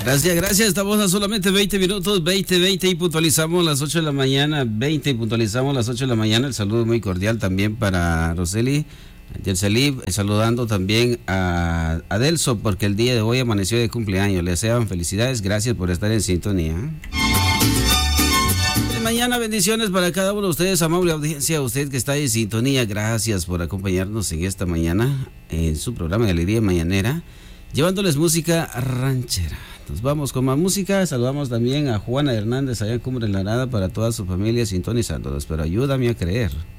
Gracias. Estamos a solamente 20 minutos, 20 y puntualizamos las 8 de la mañana, 20 y puntualizamos las 8 de la mañana. El saludo muy cordial también para Roseli, Yerselib, saludando también a Adelso, porque el día de hoy amaneció de cumpleaños. Le desean felicidades, gracias por estar en sintonía. Mañana bendiciones para cada uno de ustedes, amable audiencia, usted que está en sintonía, gracias por acompañarnos en esta mañana en su programa de Alegría Mañanera, llevándoles música ranchera. Nos vamos con más música. Saludamos también a Juana Hernández allá en Cumbre La Arada, para toda su familia sintonizándonos, pero ayúdame a creer.